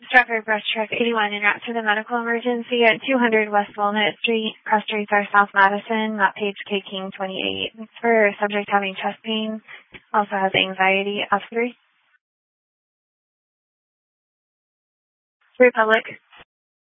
Stratford Brush Truck 81 en route to the medical emergency at 200 West Walnut Street. Cross streets are South Madison, map page K King 28. It's for a subject having chest pain, also has anxiety. F3. Republic.